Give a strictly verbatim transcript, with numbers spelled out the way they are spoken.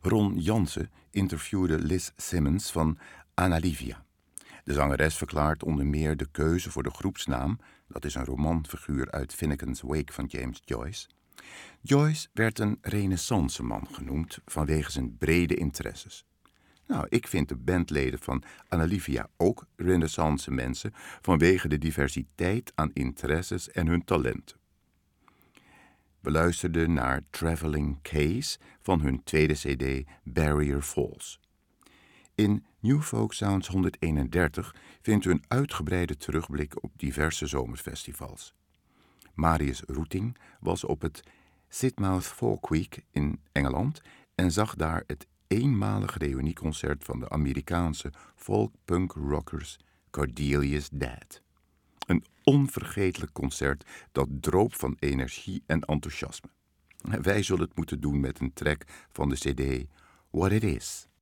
Ron Jansen interviewde Liz Simmons van Analivia. De zangeres verklaart onder meer de keuze voor de groepsnaam, dat is een romanfiguur uit Finnegan's Wake van James Joyce. Joyce werd een renaissance-man genoemd vanwege zijn brede interesses. Nou, ik vind de bandleden van Analivia ook renaissance mensen vanwege de diversiteit aan interesses en hun talenten. We luisterden naar Traveling Case van hun tweede cd Barrier Falls. In New Folk Sounds honderdeenendertig vindt u een uitgebreide terugblik op diverse zomerfestivals. Marius Routing was op het Sidmouth Folk Week in Engeland en zag daar het eenmalig reunieconcert van de Amerikaanse folk-punk-rockers Cordelia's Dead. Een onvergetelijk concert dat droop van energie en enthousiasme. Wij zullen het moeten doen met een track van de cd What It Is.